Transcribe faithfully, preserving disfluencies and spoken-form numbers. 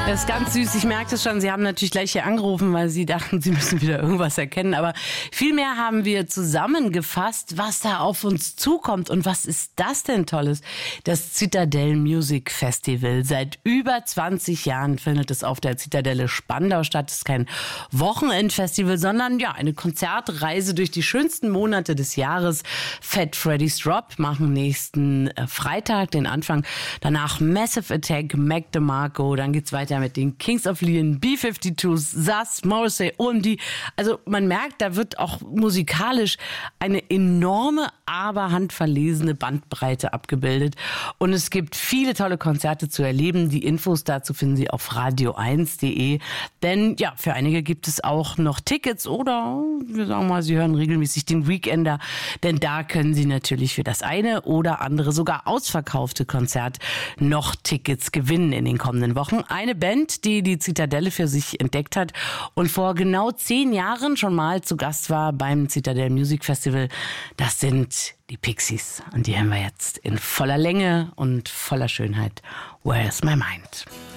Das ist ganz süß. Ich merke es schon. Sie haben natürlich gleich hier angerufen, weil Sie dachten, Sie müssen wieder irgendwas erkennen. Aber vielmehr haben wir zusammengefasst, was da auf uns zukommt. Und was ist das denn Tolles? Das Zitadelle Music Festival. Seit über zwanzig Jahren findet es auf der Zitadelle Spandau statt. Es ist kein Wochenendfestival, sondern ja eine Konzertreise durch die schönsten Monate des Jahres. Fat Freddy's Drop machen nächsten Freitag den Anfang. Danach Massive Attack, Mac DeMarco. Dann geht's weiter mit den Kings of Leon, B zweiundfünfzig, Sass, Morrissey, O M D. Also man merkt, da wird auch musikalisch eine enorme, aber handverlesene Bandbreite abgebildet. Und es gibt viele tolle Konzerte zu erleben. Die Infos dazu finden Sie auf radio eins punkt de. Denn ja, für einige gibt es auch noch Tickets oder wir sagen mal, Sie hören regelmäßig den Weekender. Denn da können Sie natürlich für das eine oder andere sogar ausverkaufte Konzert noch Tickets gewinnen in den kommenden Wochen. Eine Band, die die Zitadelle für sich entdeckt hat und vor genau zehn Jahren schon mal zu Gast war beim Zitadelle Music Festival, das sind die Pixies. Und die hören wir jetzt in voller Länge und voller Schönheit. Where's My Mind?